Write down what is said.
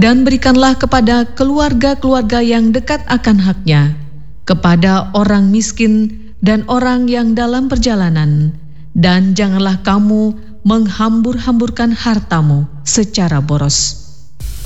Dan berikanlah kepada keluarga-keluarga yang dekat akan haknya, kepada orang miskin dan orang yang dalam perjalanan, dan janganlah kamu menghambur-hamburkan hartamu secara boros.